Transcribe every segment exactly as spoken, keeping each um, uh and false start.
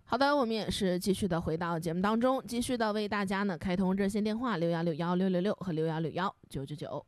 好的，我们也是继续的回到节目当中，继续的为大家呢开通热线电话六幺六幺六六六和六幺六幺九九九。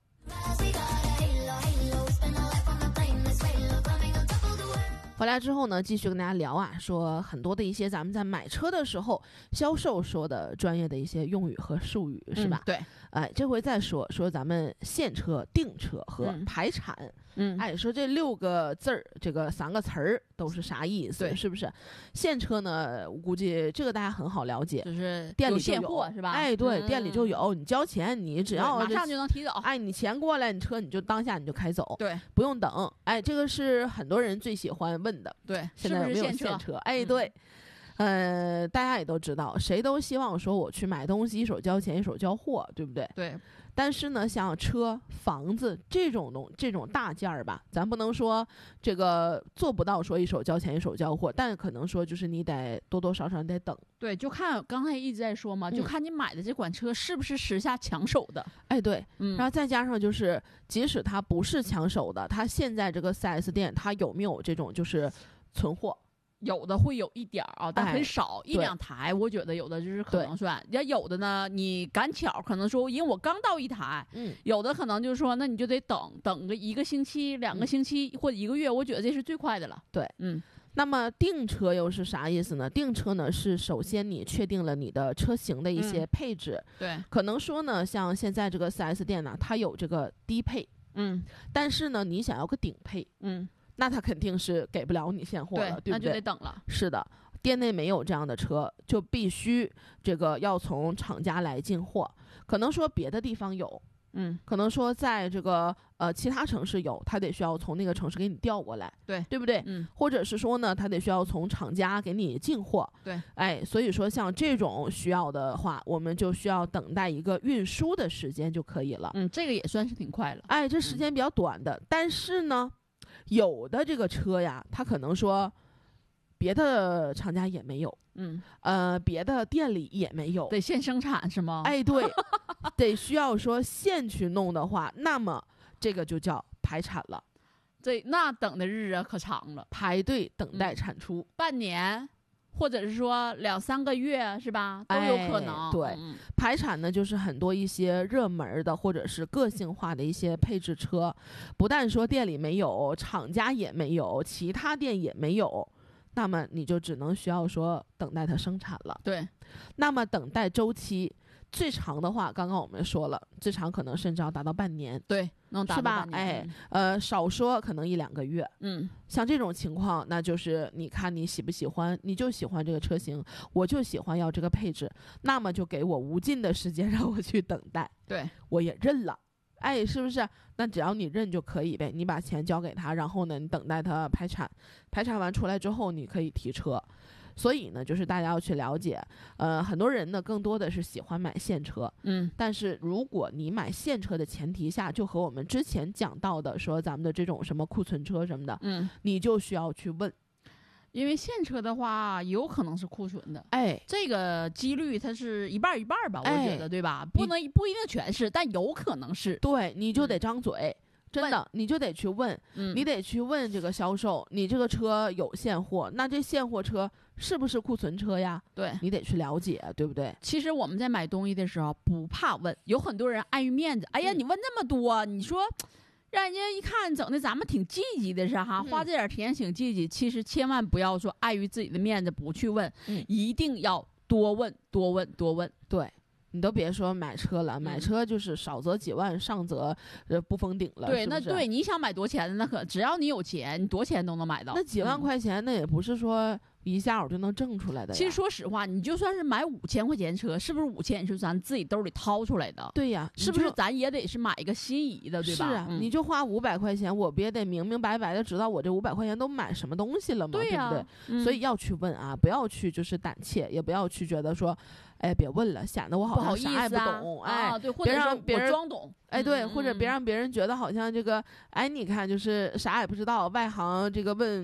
回来之后呢，继续跟大家聊啊，说很多的一些咱们在买车的时候，销售说的专业的一些用语和术语，是吧？ 嗯、对， 哎，这回再说说咱们现车、订车和排产。 嗯， 哎，说这六个字儿，这个三个词儿都是啥意思？ 对， 是不是？现车呢，我估计这个大家很好了解， 就是店里就现货是吧？ 哎，对， 嗯、 店里就有，你交钱，你只要马上就能提走。 哎，你钱过来，你车你就当下你就开走， 对， 不用等。哎，这个是很多人最喜欢问的。 对， 现在有没有现车？哎，对。呃，大家也都知道，谁都希望说我去买东西，一手交钱一手交货，对不对？ 对。 但是呢，像车、房子这种东这种大件儿吧，咱不能说这个做不到说一手交钱一手交货，但可能说就是你得多多少少你得等。 对，就看刚才一直在说嘛， 嗯、 就看你买的这款车是不是时下抢手的。 哎，对， 嗯， 然后再加上就是，即使它不是抢手的，它现在这个 四 S 店它有没有这种就是存货？ 有的会有一点啊，但很少， 哎、 一两台，我觉得有的就是可能算。要有的呢，你赶巧可能说，因为我刚到一台， 嗯， 有的可能就是说，那你就得等等个一个星期、两个星期、嗯、或者一个月，我觉得这是最快的了。 对， 嗯。 那么订车又是啥意思呢？订车呢是首先你确定了你的车型的一些配置， 嗯、对， 可能说呢，像现在这个 四 S 店呢，它有这个低配， 嗯， 但是呢，你想要个顶配， 嗯。 那他肯定是给不了你现货了， 对, 对不对？ 那就得等了。 是的，店内没有这样的车，就必须这个要从厂家来进货。可能说别的地方有， 嗯， 可能说在这个呃其他城市有，他得需要从那个城市给你调过来， 对， 对不对？ 嗯， 或者是说呢，他得需要从厂家给你进货， 对， 哎，所以说像这种需要的话，我们就需要等待一个运输的时间就可以了。 嗯，这个也算是挺快了。 哎，这时间比较短的，嗯、但是呢。有的这个车呀，他可能说别的厂家也没有， 嗯， 呃，别的店里也没有， 得现生产是吗？ 哎，对，得需要说现去弄的话，那么这个就叫排产了。 这那等的日子可长了， 排队等待产出， 嗯、半年。或者是说两三个月是吧，都有可能。 哎、对、嗯，排产呢就是很多一些热门的或者是个性化的一些配置车，不但说店里没有，厂家也没有，其他店也没有，那么你就只能需要说等待它生产了。 对， 那么等待周期最长的话，刚刚我们说了，最长可能甚至要达到半年。 对，能达到半年， 是吧？哎，呃，少说可能一两个月。 嗯， 像这种情况，那就是你看你喜不喜欢，你就喜欢这个车型，我就喜欢要这个配置，那么就给我无尽的时间让我去等待。 对， 我也认了。哎，是不是？那只要你认就可以呗，你把钱交给他，然后呢，你等待他排产，排产完出来之后，你可以提车。所以呢，就是大家要去了解，呃，很多人呢更多的是喜欢买现车， 嗯， 但是如果你买现车的前提下，就和我们之前讲到的说咱们的这种什么库存车什么的， 嗯， 你就需要去问， 因为现车的话有可能是库存的， 哎， 这个几率它是一半一半吧， 哎、 我觉得对吧？不能不一定全是，但有可能是， 对，你就得张嘴。嗯真的，你就得去问、 嗯， 你得去问这个销售，你这个车有现货，那这现货车是不是库存车呀？ 对， 你得去了解，对不对？ 其实我们在买东西的时候不怕问，有很多人碍于面子，哎呀，你问那么多，嗯、你说让人家一看整的咱们挺积极的是哈，花这点钱挺积极、嗯，其实千万不要说碍于自己的面子不去问， 嗯、 一定要多问，多问，多问， 对。你都别说买车了，买车就是少则几万，上则呃不封顶了。 对， 是不是？ 那对你想买多钱的，那可只要你有钱，你多钱都能买到。 那几万块钱，嗯、那也不是说一下我就能挣出来的呀。 其实说实话，你就算是买五千块钱车，是不是五千是咱自己兜里掏出来的？ 对呀， 是不是咱也得是买一个心仪的，对吧？ 是啊， 嗯、 你就花五百块钱，我不也得明明白白的知道我这五百块钱都买什么东西了吗？ 对呀， 对不对？ 嗯、 所以要去问啊，不要去就是胆怯，也不要去觉得说。哎，别问了，显得我好像啥也不懂。 啊、 哎、 啊，对，或者让别人装懂。 哎，对， 嗯、 或者别让别人觉得好像这个，哎，你看就是啥也不知道，外行这个问。